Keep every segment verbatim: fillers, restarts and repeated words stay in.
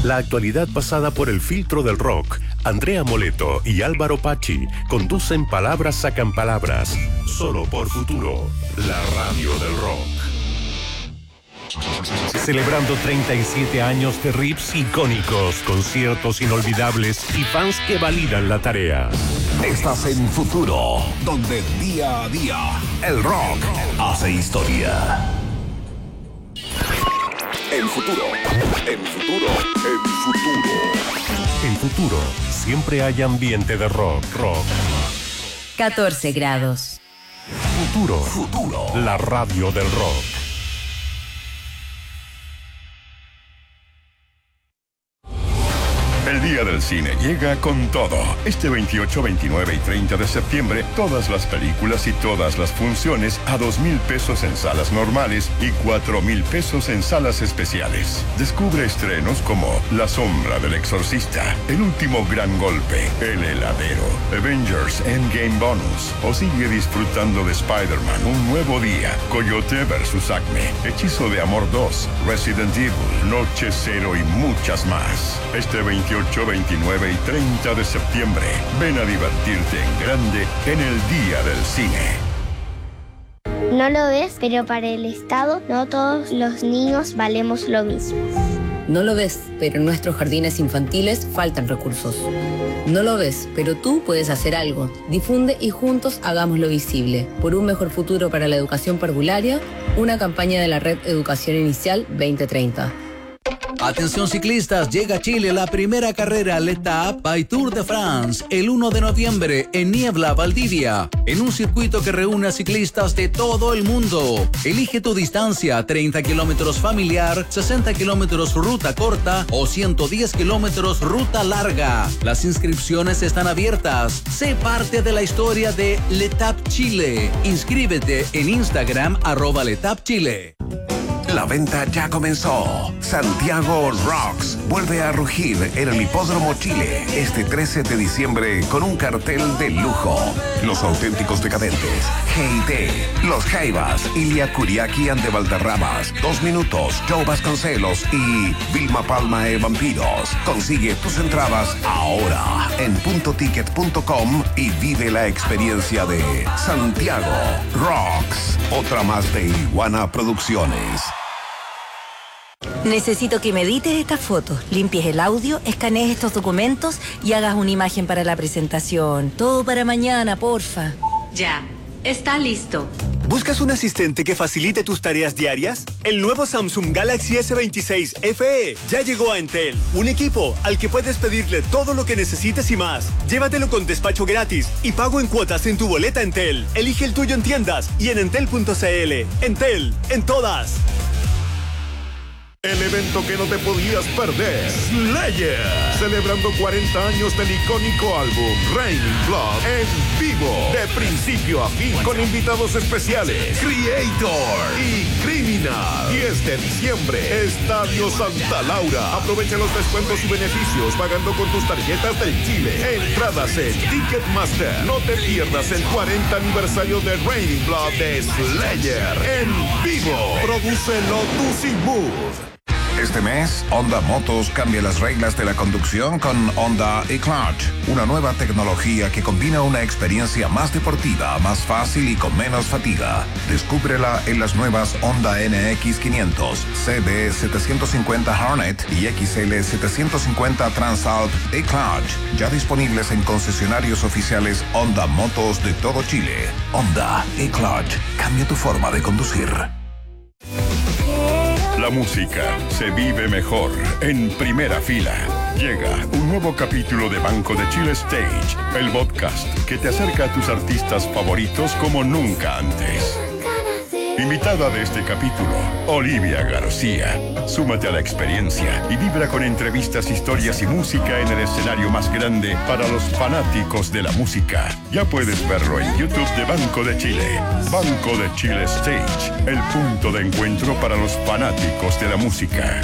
La actualidad pasada por el filtro del rock. Andrea Moleto y Álvaro Pachi conducen Palabras Sacan Palabras. Solo por Futuro, la radio del rock. Celebrando treinta y siete años de riffs icónicos, conciertos inolvidables y fans que validan la tarea. Estás en Futuro, donde día a día el rock hace historia. En Futuro, en Futuro, en Futuro. En Futuro, siempre hay ambiente de rock, rock. catorce grados. Futuro, Futuro, la radio del rock. El Día del Cine llega con todo. Este veintiocho, veintinueve y treinta de septiembre, todas las películas y todas las funciones a dos mil pesos en salas normales y cuatro mil pesos en salas especiales. Descubre estrenos como La Sombra del Exorcista, El Último Gran Golpe, El Heladero, Avengers Endgame Bonus, o sigue disfrutando de Spider-Man Un Nuevo Día, Coyote versus Acme, Hechizo de Amor dos, Resident Evil, Noche Cero y muchas más. Este veintiocho, veintinueve y treinta de septiembre, ven a divertirte en grande en el Día del Cine. No lo ves, pero para el Estado no todos los niños valemos lo mismo. No lo ves, pero en nuestros jardines infantiles faltan recursos. No lo ves, pero tú puedes hacer algo. Difunde y juntos hagámoslo visible. Por un mejor futuro para la educación parvularia, una campaña de la Red Educación Inicial veinte treinta. Atención ciclistas, llega a Chile la primera carrera L'Étape by Tour de France el uno de noviembre en Niebla, Valdivia, en un circuito que reúne a ciclistas de todo el mundo. Elige tu distancia, treinta kilómetros familiar, sesenta kilómetros ruta corta o ciento diez kilómetros ruta larga. Las inscripciones están abiertas. Sé parte de la historia de L'Étape Chile. Inscríbete en Instagram arroba L'Étape Chile. La venta ya comenzó. Santiago Rocks vuelve a rugir en el Hipódromo Chile este trece de diciembre con un cartel de lujo. Los auténticos decadentes, G I T, Los Jaivas, Ilia Kuriaki ante Valderramas, Dos Minutos, Joe Vasconcelos y Vilma Palma e Vampiros. Consigue tus entradas ahora en punto ticket punto com y vive la experiencia de Santiago Rocks. Otra más de Iguana Producciones. Necesito que me edites estas fotos, limpies el audio, escanees estos documentos y hagas una imagen para la presentación. Todo para mañana, porfa. Ya, está listo. ¿Buscas un asistente que facilite tus tareas diarias? El nuevo Samsung Galaxy S veintiséis F E ya llegó a Entel. Un equipo al que puedes pedirle todo lo que necesites y más. Llévatelo con despacho gratis y pago en cuotas en tu boleta Entel. Elige el tuyo en tiendas y en entel punto c l. Entel, en todas. El evento que no te podías perder, Slayer, celebrando cuarenta años del icónico álbum Raining Blood en vivo, de principio a fin, con invitados especiales, Creator y Criminal. diez de diciembre, Estadio Santa Laura. Aprovecha los descuentos y beneficios pagando con tus tarjetas del Chile. Entradas en Ticketmaster. No te pierdas el cuarenta aniversario de Raining Blood de Slayer en vivo. Produce Lotus y Mood. Este mes, Honda Motos cambia las reglas de la conducción con Honda eClutch, una nueva tecnología que combina una experiencia más deportiva, más fácil y con menos fatiga. Descúbrela en las nuevas Honda N X quinientos, C B setecientos cincuenta Hornet y X L setecientos cincuenta Transalp eClutch, ya disponibles en concesionarios oficiales Honda Motos de todo Chile. Honda eClutch, cambia tu forma de conducir. La música se vive mejor en primera fila. Llega un nuevo capítulo de Banco de Chile Stage, el podcast que te acerca a tus artistas favoritos como nunca antes. Invitada de este capítulo, Olivia García. Súmate a la experiencia y vibra con entrevistas, historias y música en el escenario más grande para los fanáticos de la música. Ya puedes verlo en YouTube de Banco de Chile. Banco de Chile Stage, el punto de encuentro para los fanáticos de la música.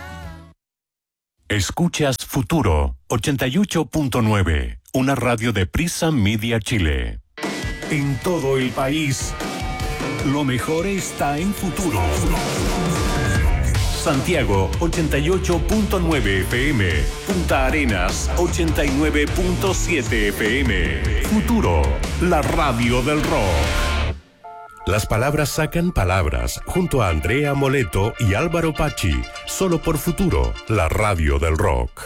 Escuchas Futuro ochenta y ocho punto nueve, una radio de Prisa Media Chile. En todo el país, lo mejor está en Futuro. Santiago ochenta y ocho punto nueve F M, Punta Arenas ochenta y nueve punto siete F M. Futuro, la radio del rock. Las palabras sacan palabras, junto a Andrea Moleto y Álvaro Pachi, solo por Futuro, la radio del rock.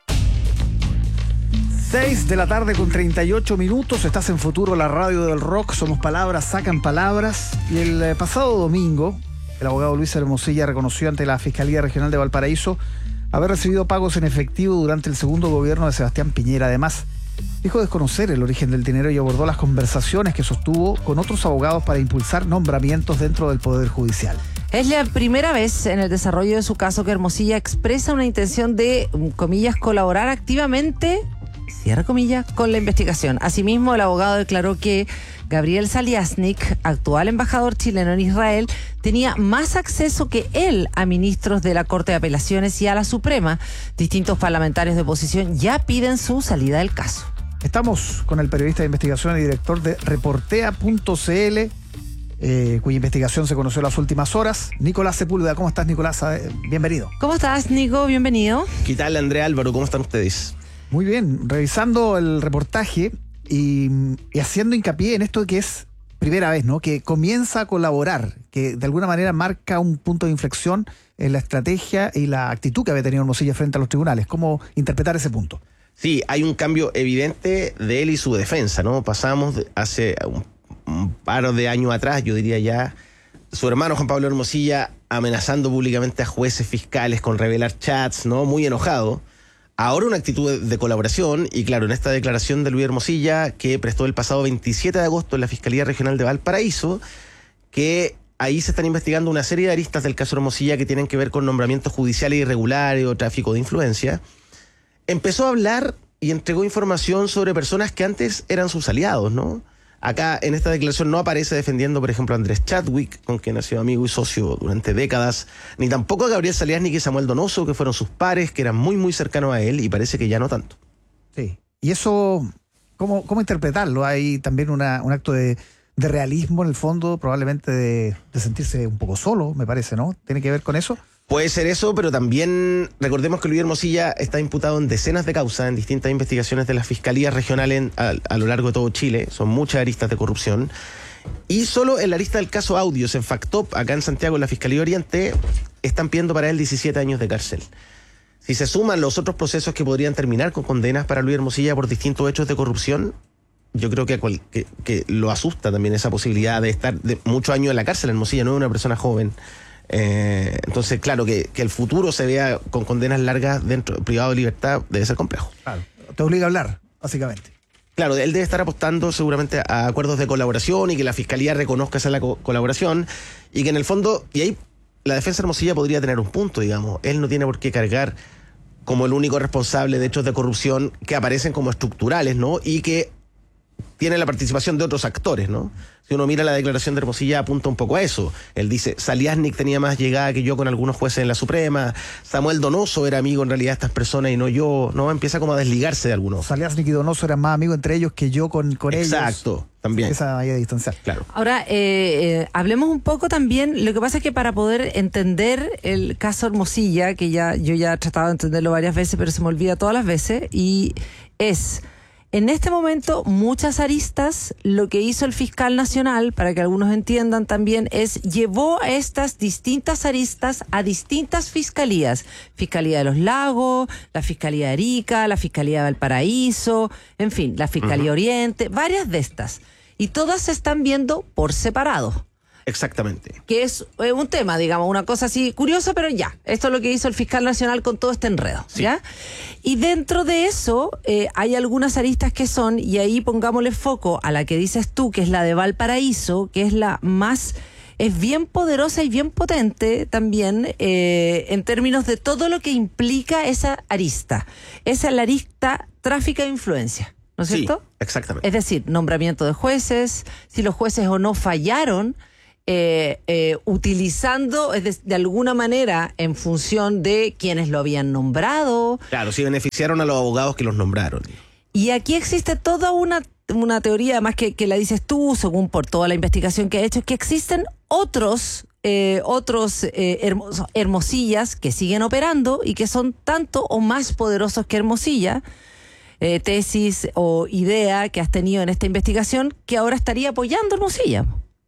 seis de la tarde con treinta y ocho minutos, estás en Futuro, la radio del rock, somos palabras, sacan palabras. Y el eh, pasado domingo, el abogado Luis Hermosilla reconoció ante la Fiscalía Regional de Valparaíso haber recibido pagos en efectivo durante el segundo gobierno de Sebastián Piñera. Además, dijo desconocer el origen del dinero y abordó las conversaciones que sostuvo con otros abogados para impulsar nombramientos dentro del Poder Judicial. Es la primera vez en el desarrollo de su caso que Hermosilla expresa una intención de, comillas, colaborar activamente, cierra comillas, con la investigación. Asimismo, el abogado declaró que Gabriel Saliasnik, actual embajador chileno en Israel, tenía más acceso que él a ministros de la Corte de Apelaciones y a la Suprema. Distintos parlamentarios de oposición ya piden su salida del caso. Estamos con el periodista de investigación y director de Reportea punto c l, eh, cuya investigación se conoció en las últimas horas, Nicolás Sepúlveda. ¿Cómo estás, Nicolás? Eh, bienvenido. ¿Cómo estás, Nico? Bienvenido. ¿Qué tal, Andrea, Álvaro? ¿Cómo están ustedes? Muy bien, revisando el reportaje y, y haciendo hincapié en esto de que es primera vez, ¿no? Que comienza a colaborar, que de alguna manera marca un punto de inflexión en la estrategia y la actitud que había tenido Hermosilla frente a los tribunales. ¿Cómo interpretar ese punto? Sí, hay un cambio evidente de él y su defensa, ¿no? Pasamos de hace un, un par de años atrás, yo diría ya, su hermano Juan Pablo Hermosilla amenazando públicamente a jueces fiscales con revelar chats, ¿no? Muy enojado. Ahora una actitud de, de colaboración, y claro, en esta declaración de Luis Hermosilla que prestó el pasado veintisiete de agosto en la Fiscalía Regional de Valparaíso, que ahí se están investigando una serie de aristas del caso Hermosilla que tienen que ver con nombramientos judiciales irregulares o tráfico de influencia. Empezó a hablar y entregó información sobre personas que antes eran sus aliados, ¿no? Acá en esta declaración no aparece defendiendo, por ejemplo, a Andrés Chadwick, con quien ha sido amigo y socio durante décadas, ni tampoco a Gabriel Saliasnik y Samuel Donoso, que fueron sus pares, que eran muy, muy cercanos a él, y parece que ya no tanto. Sí. Y eso, ¿cómo, cómo interpretarlo? Hay también una, un acto de, de realismo en el fondo, probablemente de, de sentirse un poco solo, me parece, ¿no? ¿Tiene que ver con eso? Puede ser eso, pero también recordemos que Luis Hermosilla está imputado en decenas de causas, en distintas investigaciones de las fiscalías regionales en, a, a lo largo de todo Chile. Son muchas aristas de corrupción. Y solo en la arista del caso Audios, en Factop, acá en Santiago, en la Fiscalía Oriente, están pidiendo para él diecisiete años de cárcel. Si se suman los otros procesos que podrían terminar con condenas para Luis Hermosilla por distintos hechos de corrupción, yo creo que, cual, que, que lo asusta también esa posibilidad de estar de muchos años en la cárcel. Hermosilla no es una persona joven. Eh, entonces, claro, que, que el futuro se vea con condenas largas dentro privado de libertad debe ser complejo. Claro, te obliga a hablar, básicamente. Claro, él debe estar apostando seguramente a acuerdos de colaboración y que la Fiscalía reconozca esa la co- colaboración y que en el fondo, y ahí la defensa Hermosilla podría tener un punto, digamos. Él no tiene por qué cargar como el único responsable de hechos de corrupción que aparecen como estructurales, ¿no? Y que tiene la participación de otros actores, ¿no? Si uno mira la declaración de Hermosilla, apunta un poco a eso. Él dice, Saliasnik tenía más llegada que yo con algunos jueces en la Suprema, Samuel Donoso era amigo en realidad de estas personas y no yo, ¿no? Empieza como a desligarse de algunos. Saliasnik y Donoso eran más amigos entre ellos que yo con, con ellos. Exacto, también. Esa hay de distanciar. Claro. Ahora, eh, eh, hablemos un poco también, lo que pasa es que para poder entender el caso Hermosilla, que ya yo ya he tratado de entenderlo varias veces, pero se me olvida todas las veces, y es... En este momento, muchas aristas, lo que hizo el fiscal nacional, para que algunos entiendan también, es llevó a estas distintas aristas a distintas fiscalías. Fiscalía de los Lagos, la Fiscalía de Arica, la Fiscalía de Valparaíso, en fin, la Fiscalía uh-huh. Oriente, varias de estas. Y todas se están viendo por separado. Exactamente. Que es eh, un tema, digamos, una cosa así curiosa, pero ya. Esto es lo que hizo el fiscal nacional con todo este enredo, sí. ¿Ya? Y dentro de eso eh, hay algunas aristas que son, y ahí pongámosle foco a la que dices tú, que es la de Valparaíso, que es la más... es bien poderosa y bien potente también eh, en términos de todo lo que implica esa arista. Esa es la arista tráfico de influencia, ¿no es sí, cierto? Exactamente. Es decir, nombramiento de jueces, si los jueces o no fallaron, Eh, eh, utilizando de, de alguna manera en función de quienes lo habían nombrado. Claro, si beneficiaron a los abogados que los nombraron. Y aquí existe toda una, una teoría, además que, que la dices tú, según por toda la investigación que ha hecho, que existen otros eh, otros eh, hermos, Hermosillas que siguen operando y que son tanto o más poderosos que Hermosilla, eh, tesis o idea que has tenido en esta investigación que ahora estaría apoyando Hermosilla.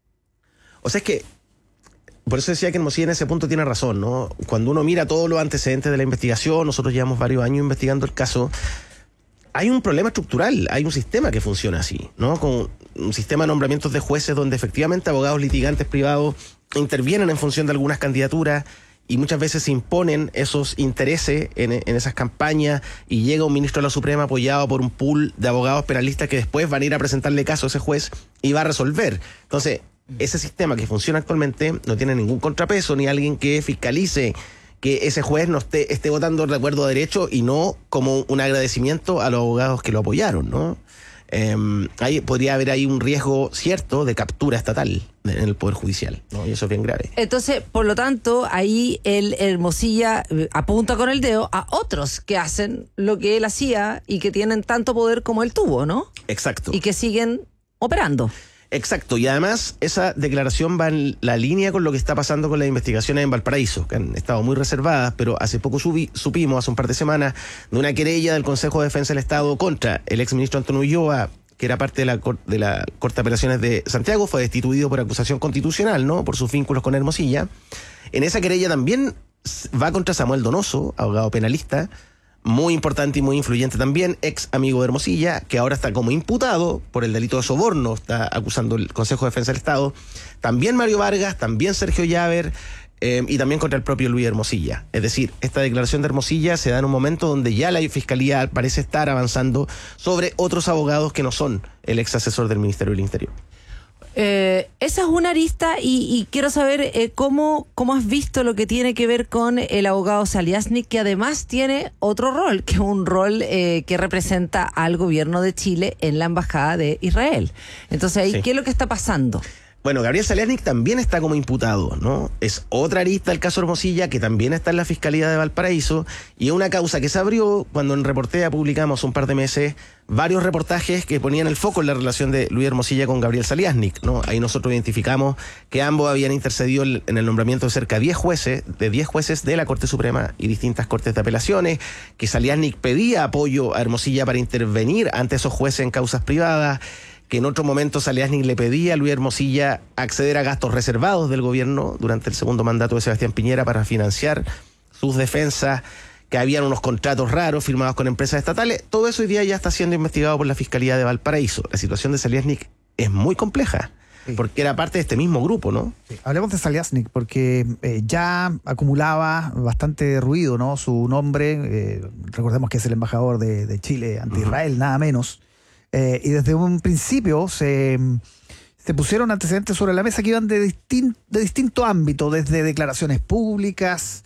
O sea, es que por eso decía que Hermosilla en ese punto tiene razón, ¿no? Cuando uno mira todos los antecedentes de la investigación, nosotros llevamos varios años investigando el caso, hay un problema estructural, hay un sistema que funciona así, ¿no? Con un sistema de nombramientos de jueces donde efectivamente abogados litigantes privados intervienen en función de algunas candidaturas y muchas veces se imponen esos intereses en, en esas campañas y llega un ministro de la Suprema apoyado por un pool de abogados penalistas que después van a ir a presentarle caso a ese juez y va a resolver. Entonces, ese sistema que funciona actualmente no tiene ningún contrapeso ni alguien que fiscalice que ese juez no esté, esté votando de acuerdo a derecho y no como un agradecimiento a los abogados que lo apoyaron, ¿no? Eh, ahí podría haber ahí un riesgo cierto de captura estatal en el Poder Judicial, ¿no? Y eso es bien grave. Entonces, por lo tanto, ahí el Hermosilla apunta con el dedo a otros que hacen lo que él hacía y que tienen tanto poder como él tuvo, ¿no? Exacto. Y que siguen operando. Exacto, y además esa declaración va en la línea con lo que está pasando con las investigaciones en Valparaíso, que han estado muy reservadas, pero hace poco subi, supimos, hace un par de semanas, de una querella del Consejo de Defensa del Estado contra el exministro Antonio Ulloa, que era parte de la, de la Corte de Apelaciones de Santiago, fue destituido por acusación constitucional, ¿no? Por sus vínculos con Hermosilla. En esa querella también va contra Samuel Donoso, abogado penalista, muy importante y muy influyente también, ex amigo de Hermosilla, que ahora está como imputado por el delito de soborno, está acusando el Consejo de Defensa del Estado, también Mario Vargas, también Sergio Llaver, eh, y también contra el propio Luis Hermosilla. Es decir, esta declaración de Hermosilla se da en un momento donde ya la Fiscalía parece estar avanzando sobre otros abogados que no son el ex asesor del Ministerio del Interior. Eh, esa es una arista y, y quiero saber eh, cómo, cómo has visto lo que tiene que ver con el abogado Zaliasnik, que además tiene otro rol, que es un rol eh, que representa al gobierno de Chile en la Embajada de Israel. Entonces, ahí, sí. ¿Qué es lo que está pasando? Bueno, Gabriel Zaliasnik también está como imputado, ¿no? Es otra arista del caso Hermosilla que también está en la Fiscalía de Valparaíso y es una causa que se abrió cuando en Reportea publicamos un par de meses varios reportajes que ponían el foco en la relación de Luis Hermosilla con Gabriel Zaliasnik, ¿no? Ahí nosotros identificamos que ambos habían intercedido en el nombramiento de cerca de diez jueces, de diez jueces de la Corte Suprema y distintas cortes de apelaciones, que Zaliasnik pedía apoyo a Hermosilla para intervenir ante esos jueces en causas privadas, que en otro momento Zaliasnik le pedía a Luis Hermosilla acceder a gastos reservados del gobierno durante el segundo mandato de Sebastián Piñera para financiar sus defensas, que habían unos contratos raros firmados con empresas estatales. Todo eso hoy día ya está siendo investigado por la Fiscalía de Valparaíso. La situación de Zaliasnik es muy compleja, sí, porque era parte de este mismo grupo, ¿no? Sí. Hablemos de Zaliasnik, porque eh, ya acumulaba bastante ruido, ¿no? Su nombre, eh, recordemos que es el embajador de, de Chile ante uh-huh. Israel, nada menos. Eh, y desde un principio se, se pusieron antecedentes sobre la mesa que iban de, distin, de distinto ámbito, desde declaraciones públicas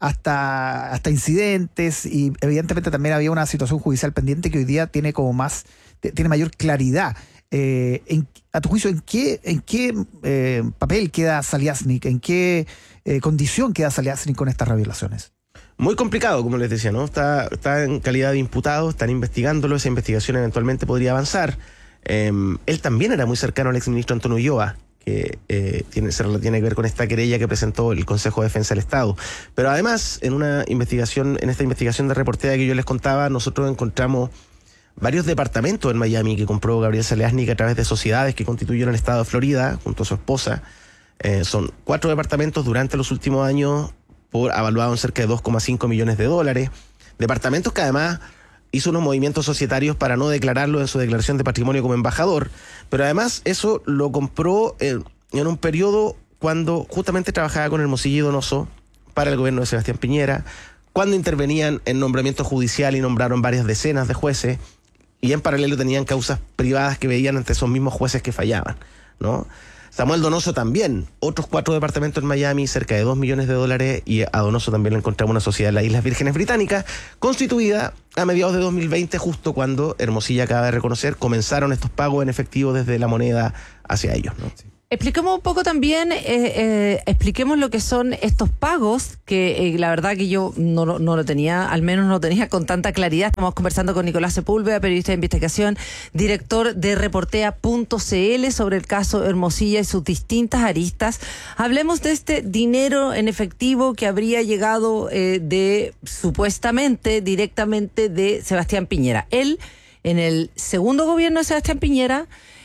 hasta, hasta incidentes, y evidentemente también había una situación judicial pendiente que hoy día tiene como más, tiene mayor claridad. Eh, en, a tu juicio, ¿en qué, en qué eh, papel queda Zaliasnik? ¿En qué eh, condición queda Zaliasnik con estas revelaciones? Muy complicado, como les decía, ¿no? Está, está en calidad de imputado, están investigándolo, esa investigación eventualmente podría avanzar. Eh, él también era muy cercano al exministro Antonio Ulloa, que eh, tiene, tiene que ver con esta querella que presentó el Consejo de Defensa del Estado. Pero además, en una investigación, en esta investigación de Reportea que yo les contaba, nosotros encontramos varios departamentos en Miami que compró Gabriel Zaliasnik a través de sociedades que constituyeron el Estado de Florida, junto a su esposa. Eh, son cuatro departamentos durante los últimos años, por avaluado en cerca de dos coma cinco millones de dólares. Departamentos que además hizo unos movimientos societarios para no declararlo en su declaración de patrimonio como embajador, pero además eso lo compró en, en un periodo cuando justamente trabajaba con Hermosilla y Donoso para el gobierno de Sebastián Piñera, cuando intervenían en nombramiento judicial y nombraron varias decenas de jueces, y en paralelo tenían causas privadas que veían ante esos mismos jueces que fallaban, ¿no? Samuel Donoso también, otros cuatro departamentos en Miami, cerca de dos millones de dólares, y a Donoso también le encontramos una sociedad en las Islas Vírgenes Británicas, constituida a mediados de dos mil veinte, justo cuando Hermosilla acaba de reconocer, comenzaron estos pagos en efectivo desde la moneda hacia ellos, ¿no? Sí. Expliquemos un poco también, eh, eh, expliquemos lo que son estos pagos, que eh, la verdad que yo no, no, no lo tenía, al menos no lo tenía con tanta claridad. Estamos conversando con Nicolás Sepúlveda, periodista de investigación, director de reportea punto c l, sobre el caso Hermosilla y sus distintas aristas. Hablemos de este dinero en efectivo que habría llegado eh, de, supuestamente, directamente de Sebastián Piñera. Él, en el segundo gobierno de Sebastián Piñera,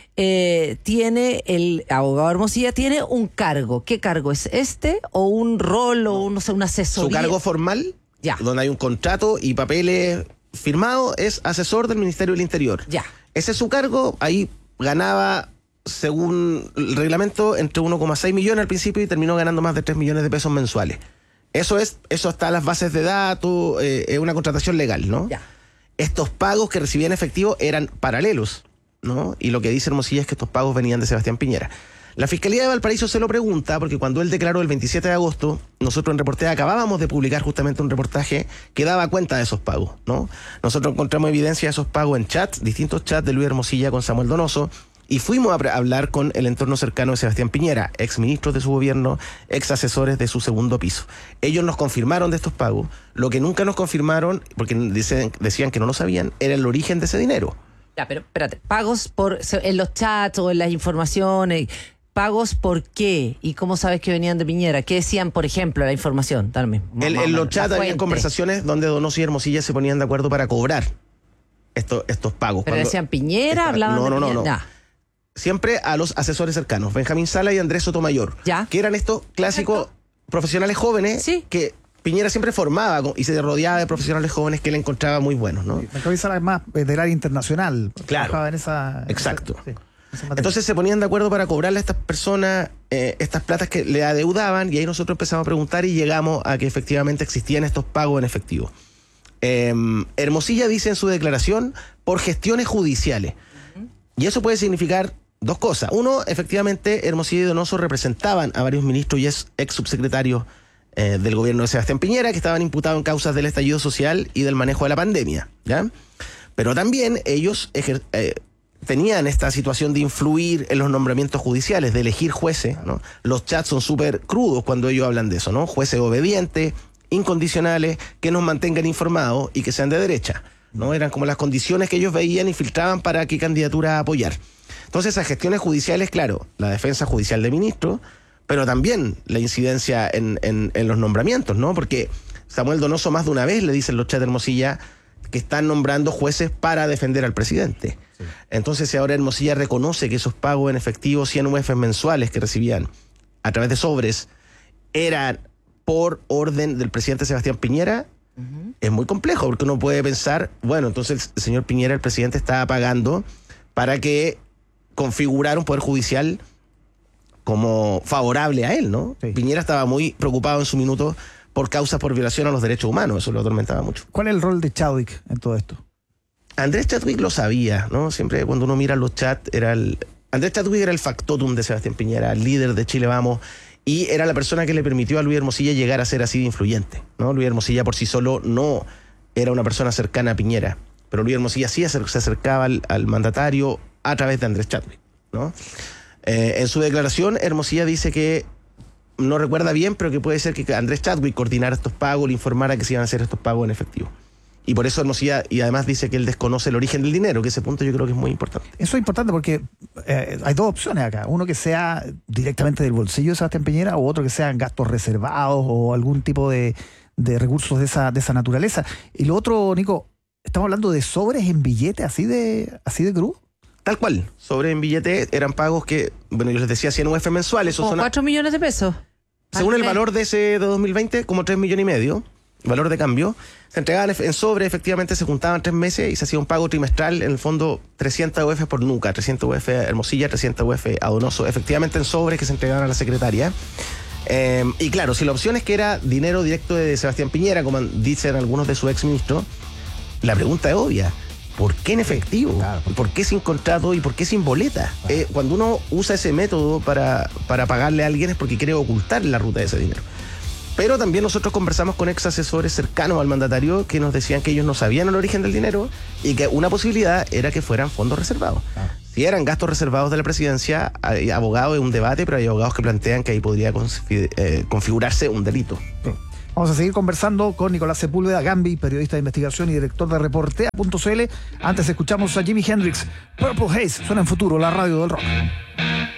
Eh, tiene el abogado Hermosilla tiene un cargo. ¿Qué cargo es este? ¿O un rol o un, no sé, una asesoría? Su cargo formal, ya, donde hay un contrato y papeles firmados, es asesor del Ministerio del Interior. Ya. Ese es su cargo. Ahí ganaba, según el reglamento, entre uno coma seis millones al principio y terminó ganando más de tres millones de pesos mensuales. Eso es, eso está en las bases de datos, eh, es una contratación legal, ¿no? Ya. Estos pagos que recibía en efectivo eran paralelos, ¿no? Y lo que dice Hermosilla es que estos pagos venían de Sebastián Piñera. La Fiscalía de Valparaíso se lo pregunta porque cuando él declaró el veintisiete de agosto, nosotros en Reportea acabábamos de publicar justamente un reportaje que daba cuenta de esos pagos, ¿no? Nosotros encontramos evidencia de esos pagos en chats, distintos chats de Luis Hermosilla con Samuel Donoso, y fuimos a hablar con el entorno cercano de Sebastián Piñera, ex ministros de su gobierno, ex asesores de su segundo piso. Ellos nos confirmaron de estos pagos. Lo que nunca nos confirmaron, porque decían, decían que no lo sabían, era el origen de ese dinero. Ya, pero espérate, pagos por en los chats o en las informaciones, ¿pagos por qué? ¿Y cómo sabes que venían de Piñera? ¿Qué decían, por ejemplo, la información? Tal mismo. En, en los chats había conversaciones donde Donoso y Hermosilla se ponían de acuerdo para cobrar estos, estos pagos. ¿Pero decían Piñera? Esta, ¿Hablaban no, de no, Piñera? no, no. Nah. Siempre a los asesores cercanos, Benjamín Sala y Andrés Sotomayor, ¿Ya? Que eran estos clásicos ¿Perfecto? Profesionales jóvenes, ¿sí? Que Piñera siempre formaba y se rodeaba de profesionales jóvenes que él encontraba muy buenos, ¿no? Benjamín Sala es más del área internacional. Claro, en esa, exacto. En esa, sí, entonces se ponían de acuerdo para cobrarle a estas personas eh, estas platas que le adeudaban, y ahí nosotros empezamos a preguntar y llegamos a que efectivamente existían estos pagos en efectivo. Eh, Hermosilla dice en su declaración por gestiones judiciales. Uh-huh. Y eso puede significar dos cosas. Uno, efectivamente, Hermosilla y Donoso representaban a varios ministros y ex subsecretarios eh, del gobierno de Sebastián Piñera que estaban imputados en causas del estallido social y del manejo de la pandemia, ¿ya? Pero también ellos ejer- eh, tenían esta situación de influir en los nombramientos judiciales, de elegir jueces, ¿no? Los chats son súper crudos cuando ellos hablan de eso, ¿no? Jueces obedientes, incondicionales, que nos mantengan informados y que sean de derecha, ¿no? Eran como las condiciones que ellos veían y filtraban para qué candidatura apoyar. Entonces, esas gestiones judiciales, claro, la defensa judicial de ministros, pero también la incidencia en, en, en los nombramientos, ¿no? Porque Samuel Donoso más de una vez le dice en los chats de Hermosilla que están nombrando jueces para defender al presidente. Sí. Entonces, si ahora Hermosilla reconoce que esos pagos en efectivo, cien U F mensuales que recibían a través de sobres, eran por orden del presidente Sebastián Piñera, uh-huh. Es muy complejo, porque uno puede pensar, bueno, entonces el señor Piñera, el presidente, estaba pagando para que configurar un poder judicial como favorable a él, ¿no? Sí. Piñera estaba muy preocupado en su minuto por causas por violación a los derechos humanos, eso lo atormentaba mucho. ¿Cuál es el rol de Chadwick en todo esto? Andrés Chadwick lo sabía, ¿no? Siempre cuando uno mira los chats, era el... Andrés Chadwick era el factotum de Sebastián Piñera, el líder de Chile Vamos, y era la persona que le permitió a Luis Hermosilla llegar a ser así de influyente, ¿no? Luis Hermosilla por sí solo no era una persona cercana a Piñera, pero Luis Hermosilla sí se acercaba al, al mandatario a través de Andrés Chadwick, ¿no? Eh, en su declaración, Hermosilla dice que no recuerda bien, pero que puede ser que Andrés Chadwick coordinara estos pagos, le informara que se iban a hacer estos pagos en efectivo. Y por eso Hermosilla, y además dice que él desconoce el origen del dinero, que ese punto yo creo que es muy importante. Eso es importante porque eh, hay dos opciones acá. Uno que sea directamente del bolsillo de Sebastián Piñera, o otro que sean gastos reservados o algún tipo de, de recursos de esa, de esa naturaleza. Y lo otro, Nico, estamos hablando de sobres en billetes así de, así de crudo. Tal cual, sobre en billete eran pagos que, bueno, yo les decía cien U F mensuales. Como cuatro millones de pesos. Según el valor de ese de dos mil veinte, como tres millones y medio, valor de cambio. Se entregaban en sobre, efectivamente se juntaban tres meses y se hacía un pago trimestral, en el fondo trescientos U F por nuca, trescientos U F a Hermosilla, trescientos U F a Donoso, efectivamente en sobres que se entregaban a la secretaria. Eh, y claro, si la opción es que era dinero directo de Sebastián Piñera, como dicen algunos de sus exministros, la pregunta es obvia. ¿Por qué en efectivo? Claro. ¿Por qué sin contrato y por qué sin boleta? Claro. Eh, cuando uno usa ese método para, para pagarle a alguien es porque quiere ocultar la ruta de ese dinero. Pero también nosotros conversamos con ex asesores cercanos al mandatario que nos decían que ellos no sabían el origen del dinero y que una posibilidad era que fueran fondos reservados. Claro. si eran gastos reservados de la presidencia, hay abogados, es un debate, pero hay abogados que plantean que ahí podría eh, configurarse un delito. Vamos a seguir conversando con Nicolás Sepúlveda, Gambi, periodista de investigación y director de Reportea punto c l. Antes escuchamos a Jimi Hendrix, Purple Haze, suena en Futuro, la radio del rock.